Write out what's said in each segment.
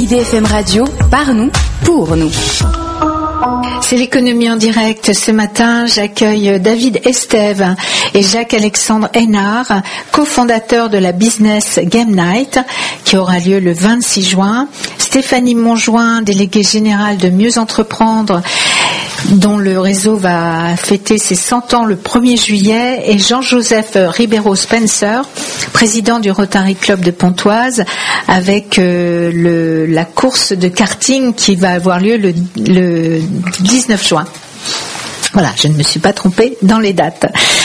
IDFM Radio, par nous, pour nous. C'est l'économie en direct. Ce matin, j'accueille David Estève et Jacques-Alexandre Hénard, cofondateurs de la Business Game Night, qui aura lieu le 26 juin. Stéphanie Monjoint, déléguée générale de Mieux Entreprendre, dont le réseau va fêter ses 100 ans le 1er juillet, et Jean-Joseph Ribeiro-Spencer, président du Rotary Club de Pontoise, avec la course de karting qui va avoir lieu le 19 juin. Voilà, je ne me suis pas trompée dans les dates.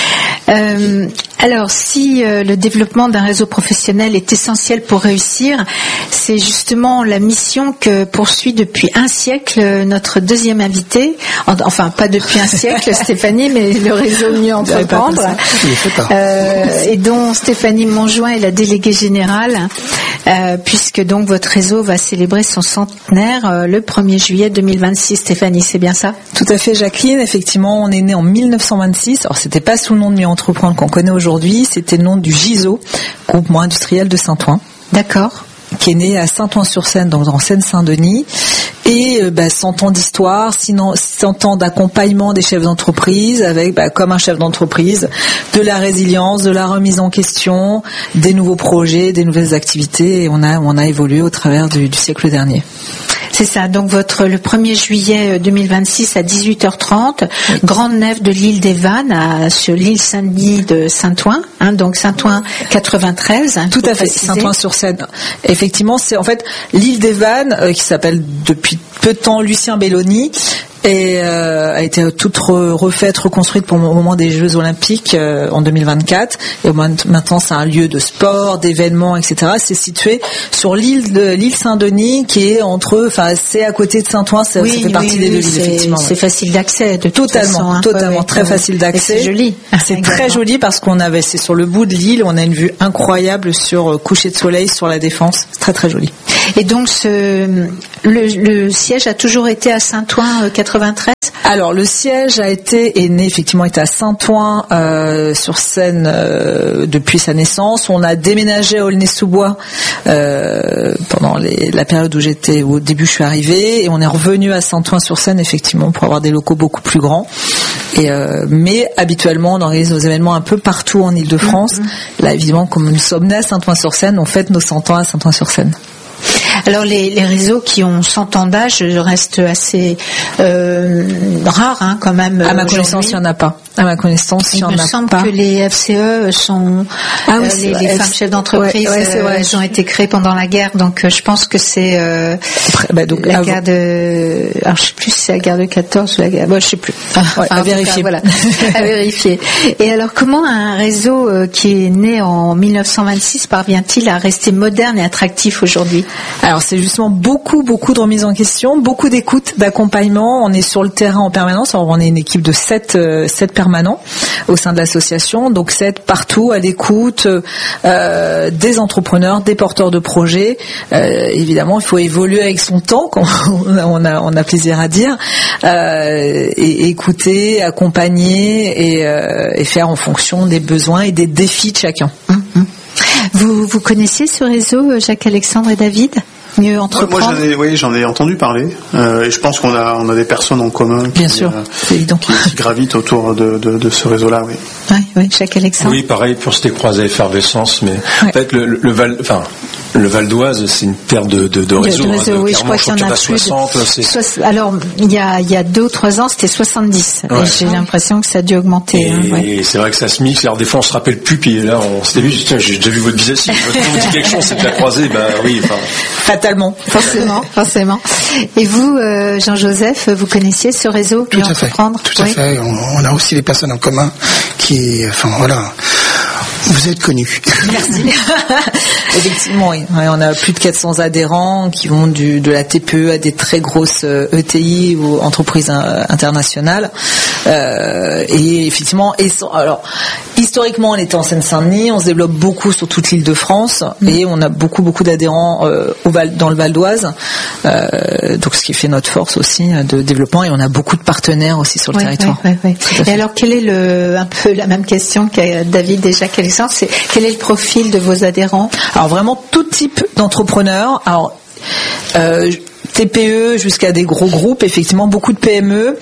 Alors, si le développement d'un réseau professionnel est essentiel pour réussir, c'est justement la mission que poursuit depuis un siècle notre deuxième invité. Enfin, pas depuis un siècle, Stéphanie, mais le réseau Mieux Entreprendre, et dont Stéphanie Monjoint est la déléguée générale, puisque donc votre réseau va célébrer son centenaire le 1er juillet 2026. Stéphanie, c'est bien ça? Tout à fait, Jacqueline. Effectivement, on est né en 1926. Alors, c'était pas sous le nom de Mieux Entreprendre qu'on connaît aujourd'hui, c'était le nom du GISO, groupement industriel de Saint-Ouen. D'accord. Qui est né à Saint-Ouen-sur-Seine, donc en Seine-Saint-Denis. Et 100 ans d'histoire, 100 ans d'accompagnement des chefs d'entreprise avec, comme un chef d'entreprise, de la résilience, de la remise en question, des nouveaux projets, des nouvelles activités. Et on a évolué au travers du siècle dernier. C'est ça, donc le 1er juillet 2026 à 18h30, grande nef de l'île des Vannes, sur l'île Saint-Denis de Saint-Ouen, donc Saint-Ouen 93. Tout à fait, Saint-Ouen-sur-Seine. Effectivement, c'est en fait l'île des Vannes, qui s'appelle depuis peu de temps Lucien Belloni, et a été toute refaite, reconstruite au moment des Jeux Olympiques en 2024. Et maintenant, c'est un lieu de sport, d'événements, etc. C'est situé sur l'île Saint-Denis, qui est c'est à côté de Saint-Ouen. Ça fait partie des deux îles, effectivement. C'est facile d'accès, de toute façon. Totalement, très facile d'accès. Et c'est joli. C'est très joli parce c'est sur le bout de l'île, on a une vue incroyable sur coucher de soleil sur la Défense. C'est très très joli. Et donc le siège a toujours été à Saint-Ouen 93. Alors le siège est né à Saint-Ouen sur Seine depuis sa naissance. On a déménagé à Aulnay-sous-Bois pendant la période où au début je suis arrivée, et on est revenu à Saint-Ouen sur Seine effectivement pour avoir des locaux beaucoup plus grands. Mais habituellement on organise nos événements un peu partout en Île-de-France. Là évidemment, comme nous sommes nés à Saint-Ouen-sur-Seine, on fête nos 100 ans à Saint-Ouen-sur-Seine. Alors les réseaux qui ont 100 ans d'âge restent assez rares quand même. À ma connaissance, il n'y en a pas. À ma connaissance, il y en a pas. Il me semble que les FCE sont les femmes chefs d'entreprise. Elles ont été créées pendant la guerre, donc je pense que c'est la guerre de. Alors je sais plus si c'est la guerre de 14 ou la guerre. Je sais plus. À vérifier. Voilà, à vérifier. Et alors, comment un réseau qui est né en 1926 parvient-il à rester moderne et attractif aujourd'hui? Alors c'est justement beaucoup de remise en question, beaucoup d'écoute, d'accompagnement. On est sur le terrain en permanence. Alors, on est une équipe de 7 permanents au sein de l'association, donc 7 partout à l'écoute des entrepreneurs, des porteurs de projets. Évidemment, il faut évoluer avec son temps, comme on a plaisir à dire, et écouter, accompagner et faire en fonction des besoins et des défis de chacun. Vous connaissez ce réseau, Jacques-Alexandre et David? Mieux Entreprendre. Moi, j'en ai entendu parler, et je pense qu'on a des personnes en commun qui gravitent autour de ce réseau-là, oui. Oui, Jacques-Alexandre. Oui, pareil, pour s'était croisé à Effervescence, mais en fait, le Val d'Oise, c'est une terre de réseau. Oui, je crois qu'il y en a plus. 60, alors, il y a 2 ou 3 ans, c'était 70. Ouais. Et j'ai l'impression que ça a dû augmenter. Et c'est vrai que ça se mixe. Alors, des fois, on se rappelle plus, puis là, on s'était vu, tiens, j'ai déjà vu votre business. Si vous dit quelque chose, c'est de la croisée, oui, fatalement. Forcément. Et vous, Jean-Joseph, vous connaissiez ce réseau? Tout à fait. Tout à fait. On a aussi des personnes en commun qui, vous êtes connus. Merci. Effectivement, oui. On a plus de 400 adhérents qui vont de la TPE à des très grosses ETI ou entreprises internationales. Et effectivement, alors historiquement, on était en Seine-Saint-Denis, on se développe beaucoup sur toute l'Île-de-France et on a beaucoup d'adhérents dans le Val d'Oise. Donc, ce qui fait notre force aussi de développement, et on a beaucoup de partenaires aussi sur le territoire. Et alors, quel est un peu la même question qu'à David et Jacques-Alexandre, c'est quel est le profil de vos adhérents? Alors vraiment tout type d'entrepreneurs. Alors TPE jusqu'à des gros groupes, effectivement beaucoup de PME.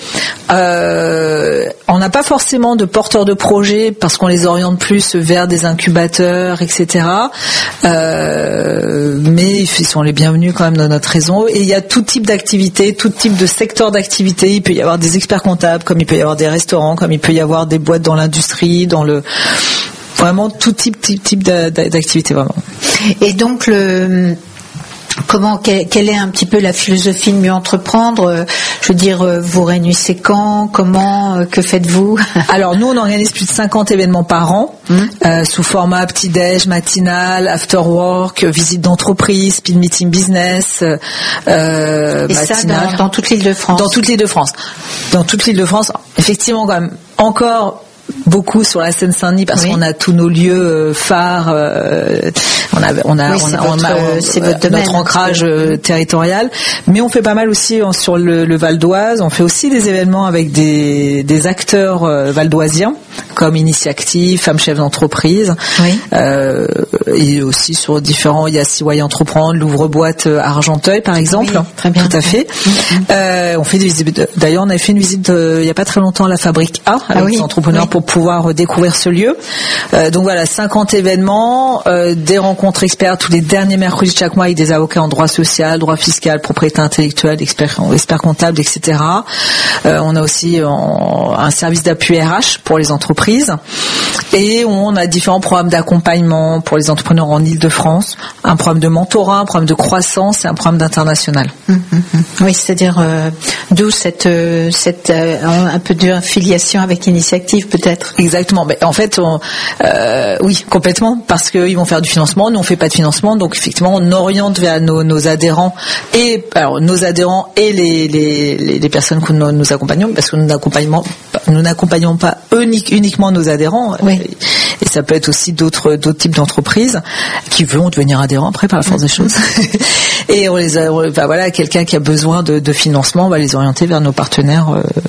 On n'a pas forcément de porteurs de projets parce qu'on les oriente plus vers des incubateurs, etc. Mais ils sont les bienvenus quand même dans notre réseau. Et il y a tout type d'activité, tout type de secteur d'activité. Il peut y avoir des experts comptables, comme il peut y avoir des restaurants, comme il peut y avoir des boîtes dans l'industrie, vraiment tout type d'activité vraiment. Et donc quelle est un petit peu la philosophie de Mieux Entreprendre? Je veux dire, vous réunissez quand? Comment? Que faites-vous? Alors nous, on organise plus de 50 événements par an, sous format petit-déj, matinal, after-work, visite d'entreprise, speed meeting business, et matinal. Ça dans toute l'Île-de-France? Dans toute l'Île-de-France. Dans toute l'Île-de-France, effectivement, quand même, encore beaucoup sur la Seine-Saint-Denis parce qu'on a tous nos lieux phares. C'est notre ancrage territorial, mais on fait pas mal aussi sur le Val d'Oise. On fait aussi des événements avec des acteurs valdoisiens comme Initiactive, Femmes Chefs d'entreprise, et aussi sur différents. Il y a CY Entreprendre, l'ouvre-boîte à Argenteuil par exemple. Oui, très bien. Tout à fait. On fait des visites. D'ailleurs, on avait fait une visite il y a pas très longtemps à la Fabrique A avec des entrepreneurs pour pouvoir découvrir ce lieu. Donc voilà, 50 événements, des rencontres experts tous les derniers mercredis de chaque mois avec des avocats en droit social, droit fiscal, propriété intellectuelle, experts comptables, etc. On a aussi un service d'appui RH pour les entreprises et on a différents programmes d'accompagnement pour les entrepreneurs en Île-de-France, un programme de mentorat, un programme de croissance et un programme d'international. Oui, c'est-à-dire d'où cette un peu d'affiliation avec Initiactive peut-être. Exactement. Mais en fait, oui, complètement, parce qu'ils vont faire du financement, nous on fait pas de financement, donc effectivement on oriente vers nos adhérents et les personnes que nous accompagnons, parce que nous n'accompagnons pas uniquement nos adhérents. Oui. Et ça peut être aussi d'autres types d'entreprises qui vont devenir adhérents après par la force des choses. Et quelqu'un qui a besoin de financement, on va les orienter vers nos partenaires